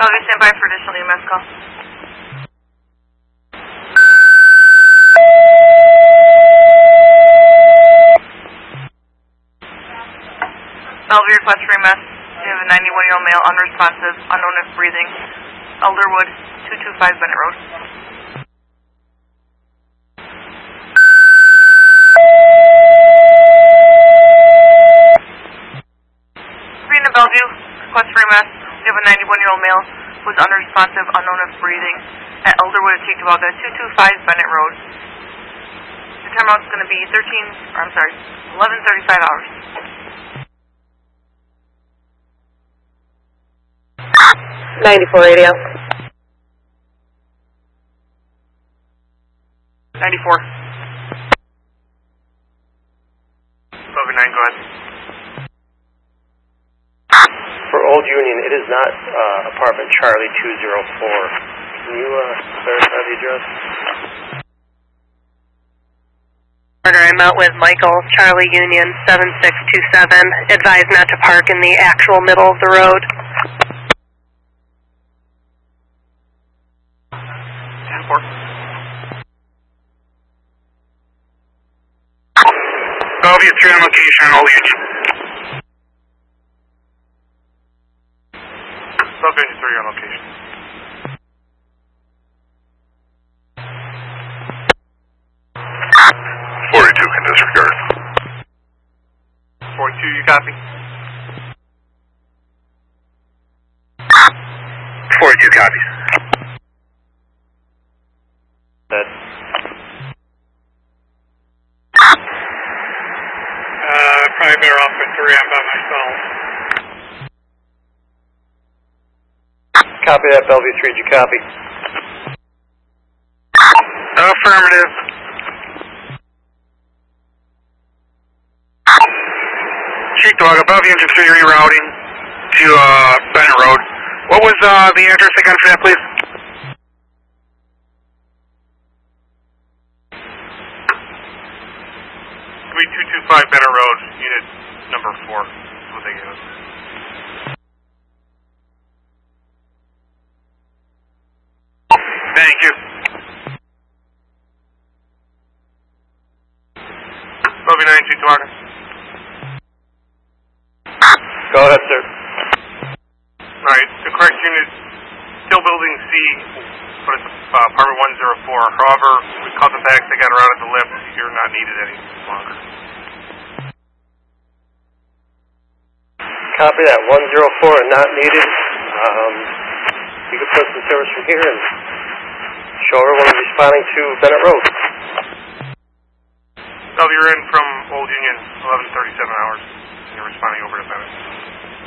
Bellevue, stand by for additional EMS call. Bellevue, request for EMS. We have a 91-year-old male, unresponsive, unknown if breathing. Elderwood, 225 Bennett Road. Rena Bellevue, request for EMS. We have a 91-year-old male who is unresponsive, unknown if breathing, at Elderwood, Tiktawaga, 225 Bennett Road. The timeout's going to be 11:35 hours. 94 radio. 94. Bellevue 9, go ahead. For Old Union, it is not apartment Charlie 204. Can you verify the address? I'm out with Michael, Charlie Union 7627. Advised not to park in the actual middle of the road. 10-4. Bellevue 3 on location, Old Union. Bellevue 3 on location. Can disregard. 42, you copy? 42 copies. That. Probably better off with 3. I'm by myself. Copy that, Bellevue 3. Did you copy? Affirmative. Tiktawaga, Bellevue Engine 3 rerouting to Bennett Road. What was the address again for that, please? We 225 Bennett Road, unit number 4. That's what they gave us. Thank you. Bellevue 9, Tiktawaga. Go ahead, sir. Alright, the correct unit, still building C, but it's apartment 104. However, we called them back, they got around at the lift. You're not needed any longer. Copy that, 104 and not needed. You can put some service from here and show everyone responding to Bennett Road. Bellevue, you're in from Old Union, 11:37 hours. You're responding over to Bennett.